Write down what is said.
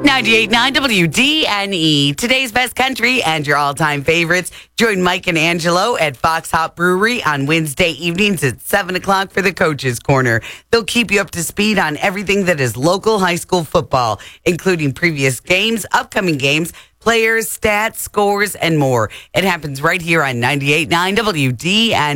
98.9 WDNE. Today's best country and your all-time favorites. Join Mike and Angelo at Fox Hop Brewery on Wednesday evenings at 7 o'clock for the Coach's Corner. They'll keep you up to speed on everything that is local high school football, including previous games, upcoming games, players, stats, scores, and more. It happens right here on 98.9 WDNE.